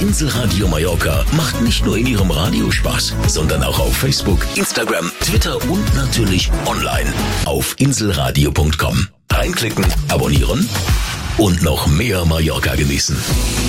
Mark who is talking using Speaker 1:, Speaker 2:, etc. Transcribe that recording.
Speaker 1: Inselradio Mallorca macht nicht nur in Ihrem Radio Spaß, sondern auch auf Facebook, Instagram, Twitter und natürlich online auf inselradio.com. Reinklicken, abonnieren und noch mehr Mallorca genießen.